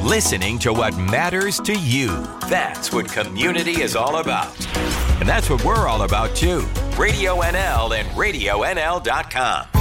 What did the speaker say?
listening to what matters to you. That's what community is all about. And that's what we're all about, too. Radio NL and RadioNL.com.